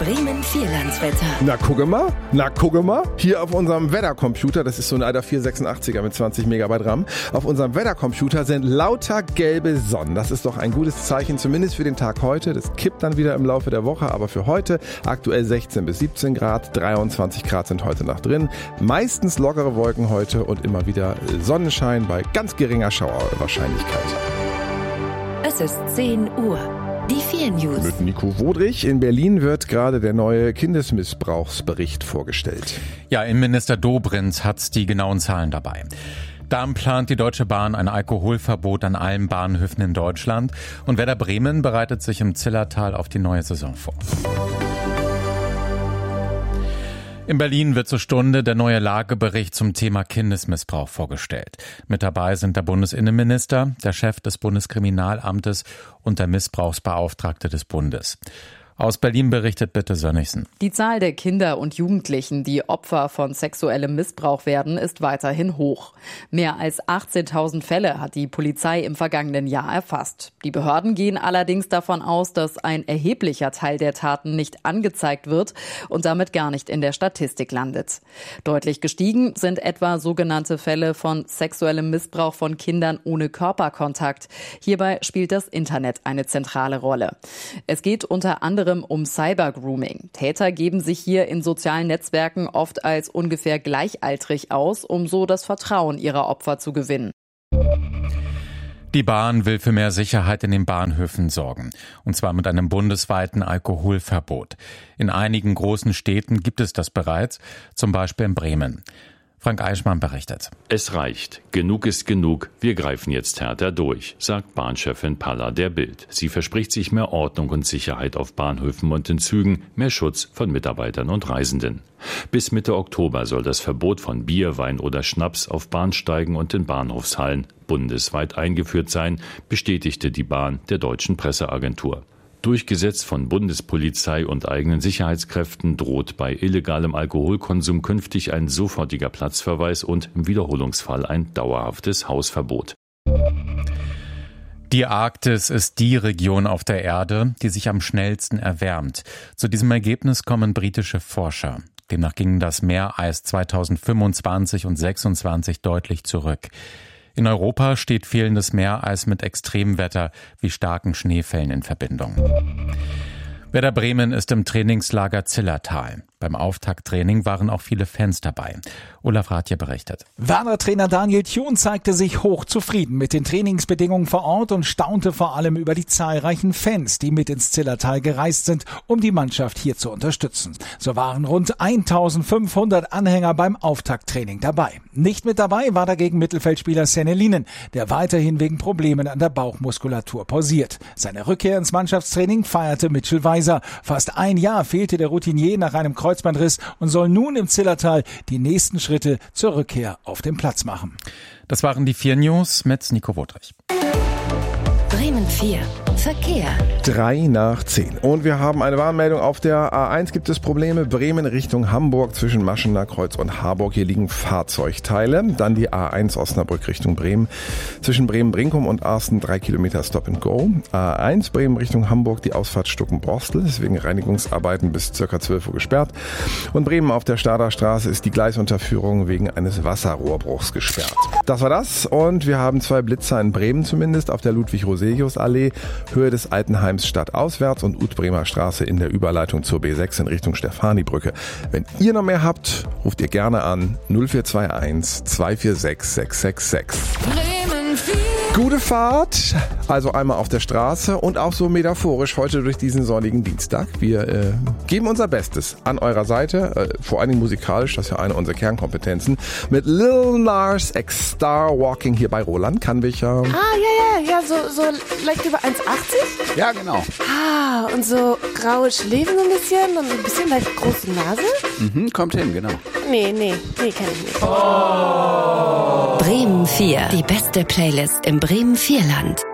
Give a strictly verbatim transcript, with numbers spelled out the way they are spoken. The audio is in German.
Bremen Vierlandswetter. Na gucke mal, na gucke mal. Hier auf unserem Wettercomputer, das ist so ein alter vierhundertsechsundachtziger mit zwanzig Megabyte RAM, auf unserem Wettercomputer sind lauter gelbe Sonnen. Das ist doch ein gutes Zeichen, zumindest für den Tag heute. Das kippt dann wieder im Laufe der Woche, aber für heute aktuell sechzehn bis siebzehn Grad, dreiundzwanzig Grad sind heute Nacht drin. Meistens lockere Wolken heute und immer wieder Sonnenschein bei ganz geringer Schauerwahrscheinlichkeit. Es ist zehn Uhr. Die vier News. Mit Nico Wodrich. In Berlin wird gerade der neue Kindesmissbrauchsbericht vorgestellt. Ja, Innenminister Dobrindt hat die genauen Zahlen dabei. Dann plant die Deutsche Bahn ein Alkoholverbot an allen Bahnhöfen in Deutschland. Und Werder Bremen bereitet sich im Zillertal auf die neue Saison vor. In Berlin wird zur Stunde der neue Lagebericht zum Thema Kindesmissbrauch vorgestellt. Mit dabei sind der Bundesinnenminister, der Chef des Bundeskriminalamtes und der Missbrauchsbeauftragte des Bundes. Aus Berlin berichtet Birte Sönnigsen. Die Zahl der Kinder und Jugendlichen, die Opfer von sexuellem Missbrauch werden, ist weiterhin hoch. Mehr als achtzehntausend Fälle hat die Polizei im vergangenen Jahr erfasst. Die Behörden gehen allerdings davon aus, dass ein erheblicher Teil der Taten nicht angezeigt wird und damit gar nicht in der Statistik landet. Deutlich gestiegen sind etwa sogenannte Fälle von sexuellem Missbrauch von Kindern ohne Körperkontakt. Hierbei spielt das Internet eine zentrale Rolle. Es geht unter anderem um Cybergrooming. Täter geben sich hier in sozialen Netzwerken oft als ungefähr gleichaltrig aus, um so das Vertrauen ihrer Opfer zu gewinnen. Die Bahn will für mehr Sicherheit in den Bahnhöfen sorgen. Und zwar mit einem bundesweiten Alkoholverbot. In einigen großen Städten gibt es das bereits, zum Beispiel in Bremen. Frank Eichmann berichtet. Es reicht. Genug ist genug. Wir greifen jetzt härter durch, sagt Bahnchefin Palla der Bild. Sie verspricht sich mehr Ordnung und Sicherheit auf Bahnhöfen und in Zügen, mehr Schutz von Mitarbeitern und Reisenden. Bis Mitte Oktober soll das Verbot von Bier, Wein oder Schnaps auf Bahnsteigen und in Bahnhofshallen bundesweit eingeführt sein, bestätigte die Bahn der Deutschen Presseagentur. Durchgesetzt von Bundespolizei und eigenen Sicherheitskräften droht bei illegalem Alkoholkonsum künftig ein sofortiger Platzverweis und im Wiederholungsfall ein dauerhaftes Hausverbot. Die Arktis ist die Region auf der Erde, die sich am schnellsten erwärmt. Zu diesem Ergebnis kommen britische Forscher. Demnach ging das Meereis zweitausendfünfundzwanzig und sechsundzwanzig deutlich zurück. In Europa steht fehlendes Meereis mit Extremwetter wie starken Schneefällen in Verbindung. Werder Bremen ist im Trainingslager Zillertal. Beim Auftakttraining waren auch viele Fans dabei. Olaf Rathje berichtet. Werder-Trainer Daniel Thun zeigte sich hochzufrieden mit den Trainingsbedingungen vor Ort und staunte vor allem über die zahlreichen Fans, die mit ins Zillertal gereist sind, um die Mannschaft hier zu unterstützen. So waren rund eintausendfünfhundert Anhänger beim Auftakttraining dabei. Nicht mit dabei war dagegen Mittelfeldspieler Sennelinen, der weiterhin wegen Problemen an der Bauchmuskulatur pausiert. Seine Rückkehr ins Mannschaftstraining feierte Mitchell Weiser. Fast ein Jahr fehlte der Routinier nach einem Kreuzbandriss und soll nun im Zillertal die nächsten Schritte zur Rückkehr auf den Platz machen. Das waren die vier News mit Nico Wodrich. Bremen vier. Verkehr. Drei nach zehn. Und wir haben eine Warnmeldung. Auf der A eins gibt es Probleme. Bremen Richtung Hamburg zwischen Maschener Kreuz und Harburg. Hier liegen Fahrzeugteile. Dann die A eins Osnabrück Richtung Bremen. Zwischen Bremen-Brinkum und Arsten drei Kilometer Stop and Go. A eins Bremen Richtung Hamburg, die Ausfahrt Stuckenborstel. Deswegen Reinigungsarbeiten bis ca. zwölf Uhr gesperrt. Und Bremen auf der Stader Straße ist die Gleisunterführung wegen eines Wasserrohrbruchs gesperrt. Das war das. Und wir haben zwei Blitzer in Bremen zumindest auf der Ludwig-Roselius-Allee. Höhe des Altenheims stadtauswärts und Ut-Bremer Straße in der Überleitung zur B sechs in Richtung Stefanibrücke. Wenn ihr noch mehr habt, ruft ihr gerne an null vier zwei eins zwei vier sechs sechs sechs sechs. Bremen vier. Gute Fahrt, also einmal auf der Straße und auch so metaphorisch heute durch diesen sonnigen Dienstag. Wir äh, geben unser Bestes an eurer Seite, äh, vor allen Dingen musikalisch, das ist ja eine unserer Kernkompetenzen, mit Lil Nas X Star Walking hier bei Roland Kannwicher. Ah, ja, ja, ja, so, so leicht über eins achtzig? Ja, genau. Ah, und so graue Schläfen so ein bisschen und ein bisschen leicht große Nase? Mhm, kommt hin, genau. Nee, nee, nee, kenn ich nicht. Oh. Bremen vier. Die beste Playlist im Bremen Vierland.